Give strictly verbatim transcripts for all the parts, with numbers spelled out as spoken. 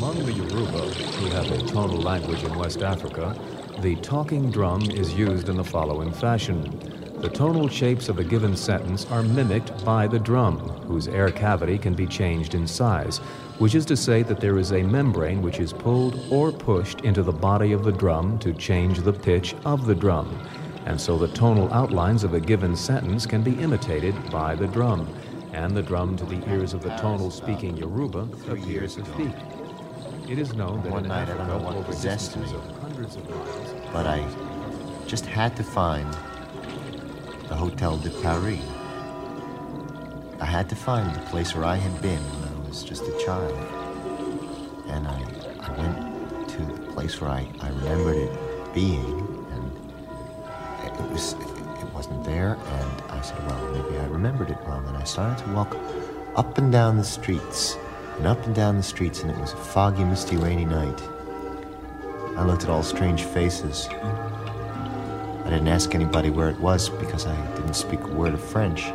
Among the Yoruba, who have a tonal language in West Africa, the talking drum is used in the following fashion. The tonal shapes of a given sentence are mimicked by the drum, whose air cavity can be changed in size, which is to say that there is a membrane which is pulled or pushed into the body of the drum to change the pitch of the drum. And so the tonal outlines of a given sentence can be imitated by the drum, and the drum to the ears of the tonal speaking Yoruba appears to speak. It is known that One in night, I don't know Africa, what over possessed distances me, of hundreds of miles, but I just had to find the Hotel de Paris. I had to find the place where I had been when I was just a child. And I, I went to the place where I, I remembered it being, and it was it wasn't there, and I said, well, maybe I remembered it wrong. And I started to walk up and down the streets, and up and down the streets, and it was a foggy, misty, rainy night. I looked at all strange faces. I didn't ask anybody where it was because I didn't speak a word of French.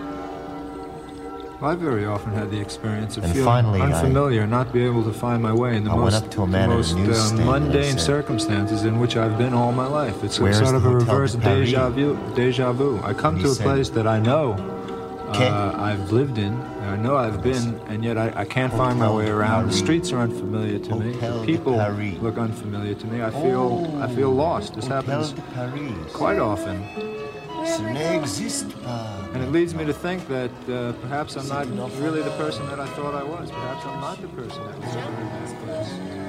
I very often had the experience of And feeling finally, unfamiliar, not be able to find my way in the I went most, up to a the man at a most uh, newsstand and I mundane said, circumstances in which I've been all my life. It's "Where a is sort of the a Hotel reverse de Paris?" deja vu. Deja vu. I come And to he a said, place that I know "Okay." uh, I've lived in, and I know I've been, and yet I, I can't find my Hotel way de around. The Paris. streets are unfamiliar to me. Hotel The de people Paris. look unfamiliar to me. I feel I feel lost. This Hotel happens de Paris. quite often. Ce n'existe pas. And it leads me to think that uh, perhaps I'm not really the person that I thought I was. Perhaps I'm not the person that was in that place.